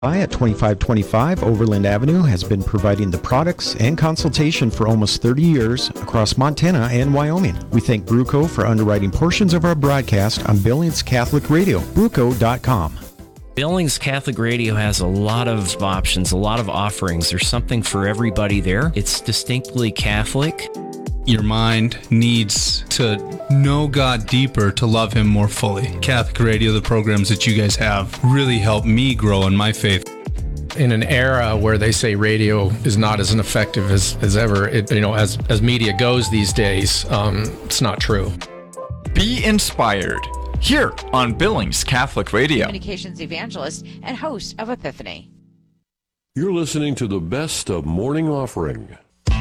At 2525 Overland Avenue has been providing the products and consultation for almost 30 years across Montana and Wyoming. We thank Bruco for underwriting portions of our broadcast on Billings Catholic Radio, bruco.com. Billings Catholic Radio has a lot of options, a lot of offerings. There's something for everybody there. It's distinctly Catholic. Your mind needs to know God deeper to love Him more fully. Catholic Radio, the programs that you guys have, really help me grow in my faith. In an era where they say radio is not as effective as ever, as media goes these days, it's not true. Be inspired here on Billings Catholic Radio. Communications evangelist and host of Epiphany. You're listening to the best of Morning Offering.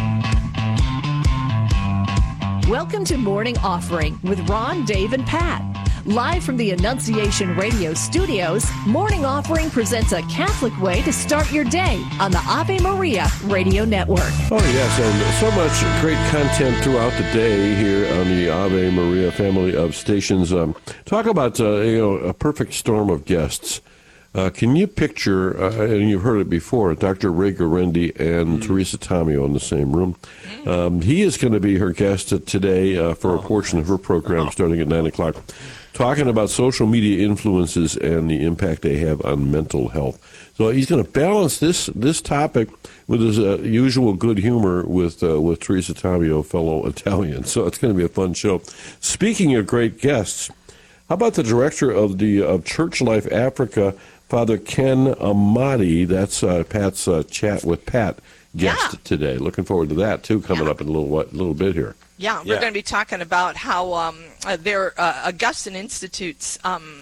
Welcome to Morning Offering with Ron, Dave, and Pat. Live from the Annunciation Radio studios, Morning Offering presents a Catholic way to start your day on the Ave Maria Radio Network. Oh, yes, and so much great content throughout the day here on the Ave Maria family of stations. Talk about, a perfect storm of guests. Can you picture, and you've heard it before, Dr. Ray Guarendi and Teresa Tomeo in the same room. He is going to be her guest today for a portion of her program starting at 9 o'clock, talking about social media influences and the impact they have on mental health. So he's going to balance this topic with his usual good humor with Teresa Tomeo, fellow Italian. So it's going to be a fun show. Speaking of great guests, how about the director of Church Life Africa, Father Ken Amati? That's Pat's chat with Pat guest today. Looking forward to that, too, coming up in a little bit here. Yeah, we're going to be talking about how their Augustine Institute's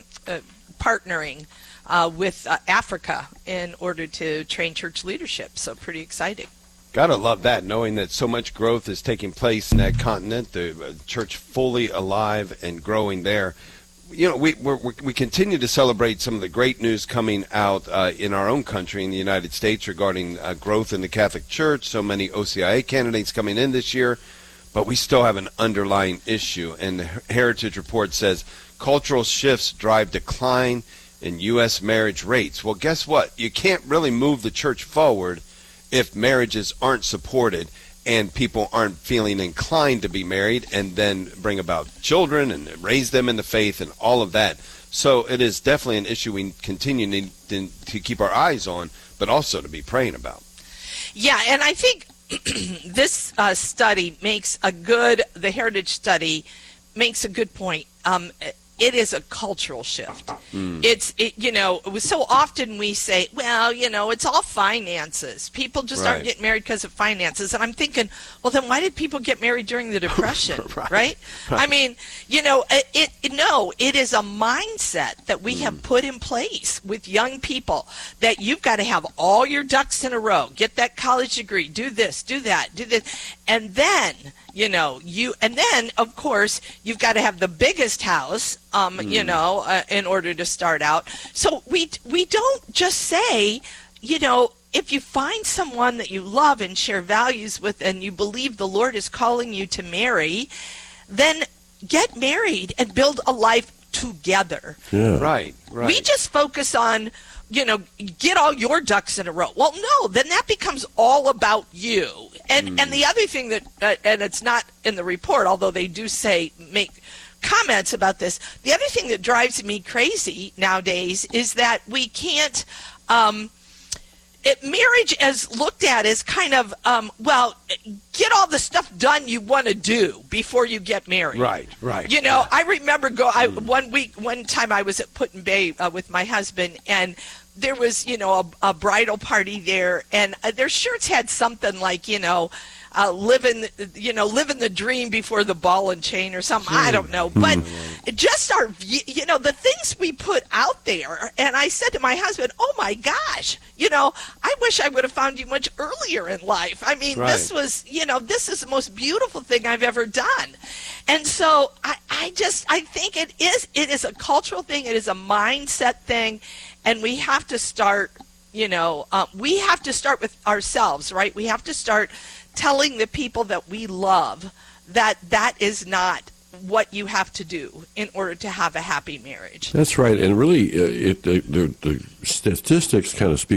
partnering with Africa in order to train church leadership. So pretty exciting. Gotta love that, knowing that so much growth is taking place in that continent, the church fully alive and growing there. You know, we continue to celebrate some of the great news coming out in our own country, in the United States, regarding growth in the Catholic Church. So many OCIA candidates coming in this year, but we still have an underlying issue. And the Heritage Report says cultural shifts drive decline in U.S. marriage rates. Well, guess what? You can't really move the church forward if marriages aren't supported and people aren't feeling inclined to be married and then bring about children and raise them in the faith and all of that. So it is definitely an issue we continue to keep our eyes on, but also to be praying about. Yeah, and I think this study the Heritage study makes a good point. It is a cultural shift. So often we say, well, it's all finances. People just aren't getting married because of finances. And I'm thinking, well, then why did people get married during the Depression, right? I mean, it is a mindset that we have put in place with young people that you've got to have all your ducks in a row, get that college degree, do this, do that, do this. And then, of course, you've got to have the biggest house, in order to start out. So we don't just say, if you find someone that you love and share values with and you believe the Lord is calling you to marry, then get married and build a life together. Yeah. Right. We just focus on, get all your ducks in a row. Well, no, then that becomes all about you. And the other thing that, and it's not in the report, although they do make comments about this, the other thing that drives me crazy nowadays is that we can't, marriage is looked at as kind of, get all the stuff done you want to do before you get married. Right. I remember one time I was at Put-in-Bay with my husband, and there was, a bridal party there, and their shirts had something like, living the dream before the ball and chain or something. I don't know. But just the things we put out there. And I said to my husband, oh my gosh, I wish I would have found you much earlier in life. I mean, this was, this is the most beautiful thing I've ever done. And so I think it is a cultural thing. It is a mindset thing. And we have to start, we have to start with ourselves, right? We have to start telling the people that we love that is not what you have to do in order to have a happy marriage. That's right, and really, the statistics kind of speak